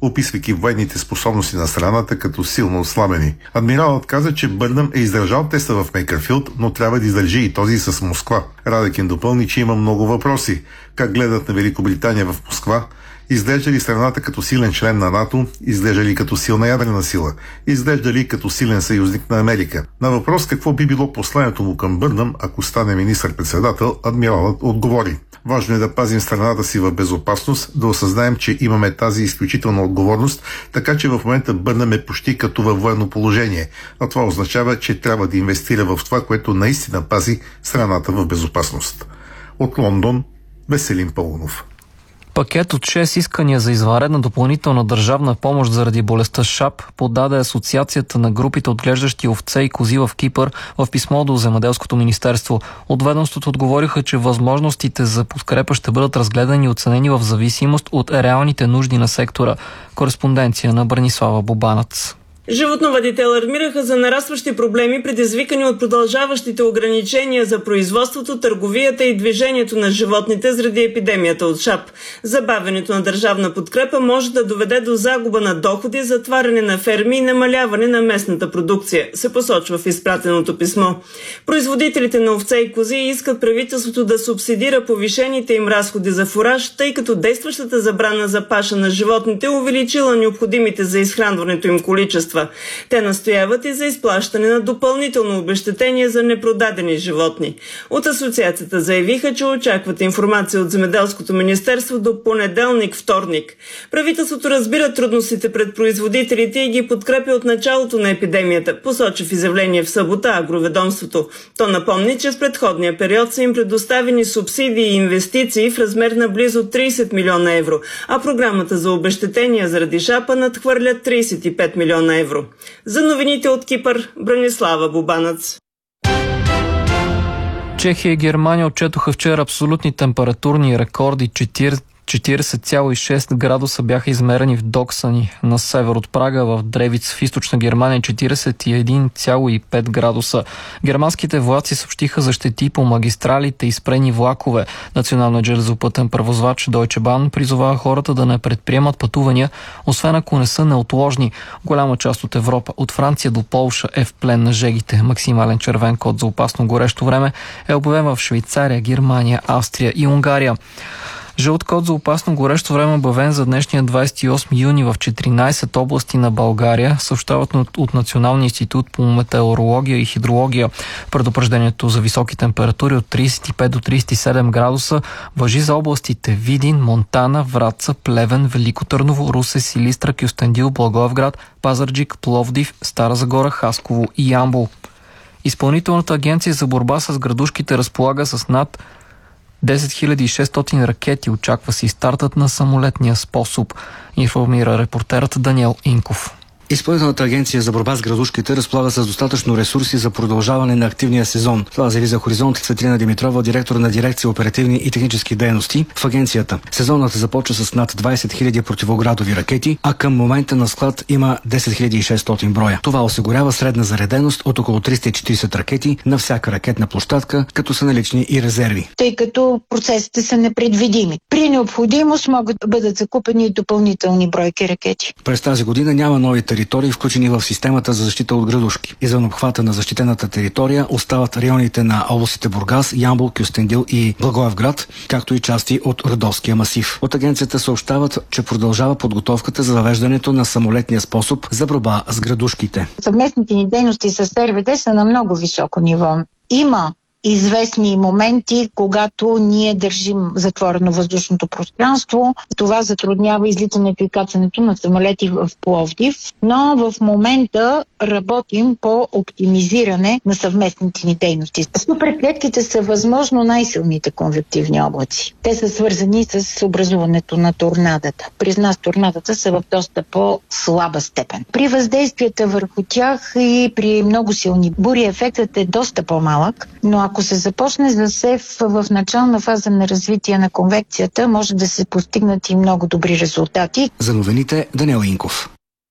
описвайки военните способности на страната като силно отслабени. Адмиралът каза, че Бърнъм е издържал теста в Мейкърфилд, но трябва да издържи и този с Москва. Радекин допълни, че има много въпроси. Как гледат на Великобритания в Москва? Изглежда ли страната като силен член на НАТО? Изглежда ли като силна ядрена сила? Изглежда ли като силен съюзник на Америка? На въпрос какво би било посланието му към Бърнъм, ако стане министър-председател, адмиралът отговори: важно е да пазим страната си в безопасност, да осъзнаем, че имаме тази изключителна отговорност, така че в момента Бърнъм е почти като във военно положение. А това означава, че трябва да инвестира в това, което наистина пази страната в безопасност. От Лондон, Веселин Паунов. Пакет от 6 искания за извънредна допълнителна държавна помощ заради болестта ШАП подаде Асоциацията на групите отглеждащи овце и кози в Кипър в писмо до Земеделското министерство. От ведомството отговориха, че възможностите за подкрепа ще бъдат разгледани и оценени в зависимост от реалните нужди на сектора. Кореспонденция на Бранислава Бобанац. Животновъдите алармираха за нарастващи проблеми, предизвикани от продължаващите ограничения за производството, търговията и движението на животните заради епидемията от ШАП. Забавянето на държавна подкрепа може да доведе до загуба на доходи, затваряне на ферми и намаляване на местната продукция, се посочва в изпратеното писмо. Производителите на овце и кози искат правителството да субсидира повишените им разходи за фураж, тъй като действащата забрана за паша на животните увеличила необходимите за изхранването им количества. Те настояват и за изплащане на допълнително обезщетение за непродадени животни. От асоциацията заявиха, че очакват информация от Земеделското министерство до понеделник-вторник. Правителството разбира трудностите пред производителите и ги подкрепя от началото на епидемията, посочи в изявление в събота агроведомството. То напомни, че в предходния период са им предоставени субсидии и инвестиции в размер на близо 30 милиона евро, а програмата за обезщетения заради ШАПа надхвърля 35 милиона евро. За новините от Кипър, Бранислава Бобанац. Чехия и Германия отчетоха вчера абсолютни температурни рекорди. 40,6 градуса бяха измерени в Доксани на север от Прага, в Древиц в източна Германия 41,5 градуса. Германските влаци съобщиха за щети по магистралите и спрени влакове. Националният железопътен превозвач Deutsche Bahn призовава хората да не предприемат пътувания, освен ако не са неотложни. Голяма част от Европа, от Франция до Полша, е в плен на жегите. Максимален червен код за опасно горещо време е обявен в Швейцария, Германия, Австрия и Унгария. Жълт код за опасно горещо време обявен за днешния 28 юни в 14 области на България, съобщават от Националния институт по метеорология и хидрология. Предупреждението за високи температури от 35 до 37 градуса важи за областите Видин, Монтана, Враца, Плевен, Велико Търново, Русе, Силистра, Кюстендил, Благоевград, Пазарджик, Пловдив, Стара Загора, Хасково и Ямбол. Изпълнителната агенция за борба с градушките разполага с над 10 600 ракети. Очаква се и стартът на самолетния способ, информира репортерът Даниел Инков. Изпълнителната агенция за борба с градушките разполага с достатъчно ресурси за продължаване на активния сезон. Това заяви за Хоризонт Цветлина Димитрова, директор на дирекция оперативни и технически дейности в агенцията. Сезонът започва с над 20 000 противоградови ракети, а към момента на склад има 10 600 броя. Това осигурява средна зареденост от около 340 ракети на всяка ракетна площадка, като са налични и резерви. Тъй като процесите са непредвидими. При необходимост могат да бъдат закупени допълнителни бройки ракети. През тази година няма нови територии, включени в системата за защита от градушки. Извън обхвата на защитената територия остават районите на областите Бургас, Ямбол, Кюстендил и Благоевград, както и части от Родовския масив. От агенцията съобщават, че продължава подготовката за въвеждането на самолетния способ за борба с градушките. Съвместните ни дейности с РВД са на много високо ниво. Има известни моменти, когато ние държим затворено въздушното пространство. Това затруднява излитането и кацането на самолети в Пловдив, но в момента работим по оптимизиране на съвместните ни дейности. Суперклетките са възможно най-силните конвективни облаци. Те са свързани с образуването на торнадата. При нас торнадата са в доста по-слаба степен. При въздействията върху тях и при много силни бури ефектът е доста по-малък, но ако се започне засев в начална фаза на развитие на конвекцията, може да се постигнат и много добри резултати. За новините Даниел Инков.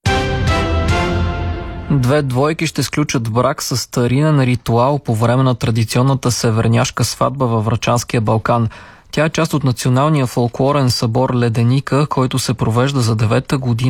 Две двойки ще сключат брак с старинен ритуал по време на традиционната северняшка сватба във Врачанския Балкан. Тя е част от националния фолклорен събор Леденика, който се провежда за 9-та година